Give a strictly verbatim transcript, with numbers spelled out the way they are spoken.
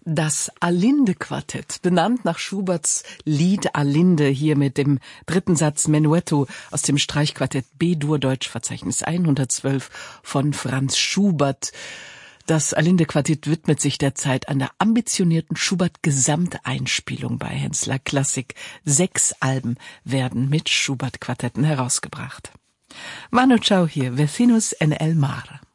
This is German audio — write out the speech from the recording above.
Das Alinde-Quartett, benannt nach Schuberts Lied Alinde, hier mit dem dritten Satz Menuetto aus dem Streichquartett B-Dur Deutschverzeichnis hundertzwölf von Franz Schubert. Das Alinde-Quartett widmet sich derzeit einer ambitionierten Schubert-Gesamteinspielung bei Henssler Klassik. Sechs Alben werden mit Schubert-Quartetten herausgebracht. Manu Chao hier, Vecinos en el Mar.